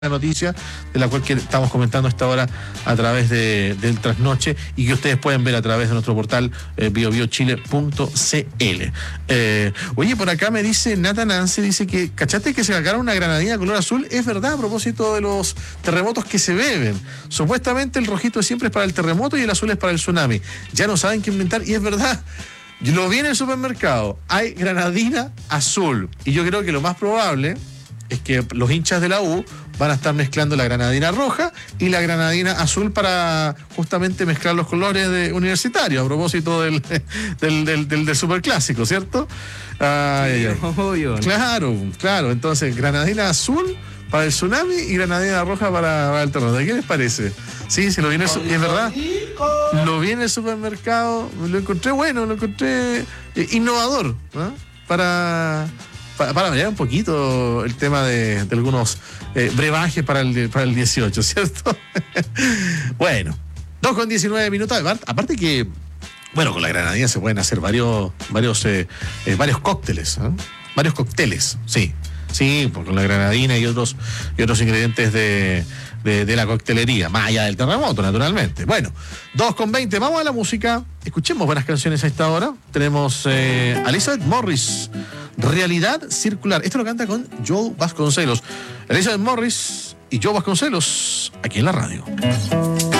la noticia de la cual que estamos comentando a esta hora a través del Trasnoche y que ustedes pueden ver a través de nuestro portal biobiochile.cl. Oye, por acá me dice Nata Nance, dice que ¿cachaste que se sacaron una granadina color azul? Es verdad, a propósito de los terremotos que se beben. Supuestamente el rojito siempre es para el terremoto y el azul es para el tsunami. Ya no saben qué inventar y es verdad. Lo vi en el supermercado, hay granadina azul y yo creo que lo más probable es que los hinchas de la U van a estar mezclando la granadina roja y la granadina azul para justamente mezclar los colores universitarios a propósito del superclásico, ¿cierto? Sí, obvio. Claro, entonces granadina azul para el tsunami y granadina roja para el terremoto. ¿Qué les parece? Sí, se lo vi en el es verdad. Lo vi en el supermercado, lo encontré bueno, lo encontré innovador, ¿no? Para variar un poquito el tema de algunos brebajes para el 18, ¿cierto? Bueno, 2:19. Aparte que, bueno, con la granadina se pueden hacer varios cócteles, ¿eh? Varios cócteles, sí. Sí, pues con la granadina y otros ingredientes de la coctelería, más allá del terremoto, naturalmente. Bueno, 2:20, vamos a la música. Escuchemos buenas canciones a esta hora. Tenemos a Elizabeth Morris, Realidad Circular. Esto lo canta con Joe Vasconcelos. Elizabeth Morris y Joe Vasconcelos, aquí en la radio.